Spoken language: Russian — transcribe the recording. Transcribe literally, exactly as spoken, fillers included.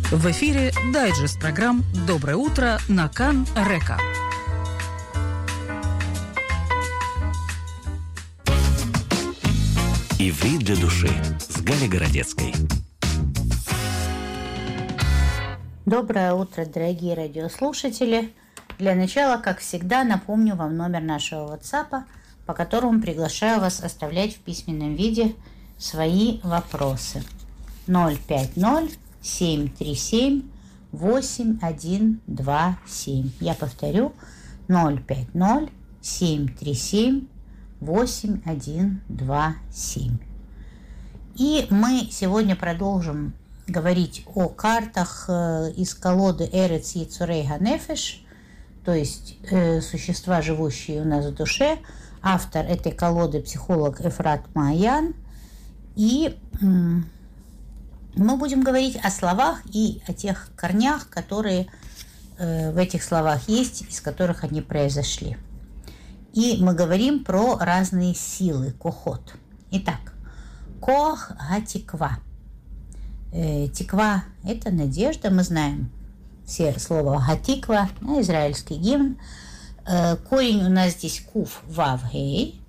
В эфире дайджест программ «Доброе утро» на Кан Река. Иврит для души с Галей Городецкой. Доброе утро, дорогие радиослушатели. Для начала, как всегда, напомню вам номер нашего WhatsApp, по которому приглашаю вас оставлять в письменном виде свои вопросы. ноль пять ноль семь три семь восемь один два семь. Я повторю, ноль пять ноль семь три семь восемь один два семь. И мы сегодня продолжим говорить о картах из колоды Эрец Йецурей Ганефеш, то есть э, существа, живущие у нас в душе. Автор этой колоды психолог Эфрат Маян. И э, мы будем говорить о словах и о тех корнях, которые э, в этих словах есть, из которых они произошли. И мы говорим про разные силы, кохот. Итак, кох гатиква. Э, тиква – это надежда, мы знаем все слова гатиква, израильский гимн. Э, корень у нас здесь куф вав гей.